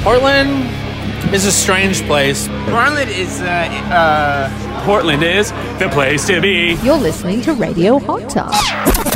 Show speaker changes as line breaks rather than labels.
Portland is a strange place.
Portland is,
Portland is the place to be.
You're listening to Radio Hot Tub.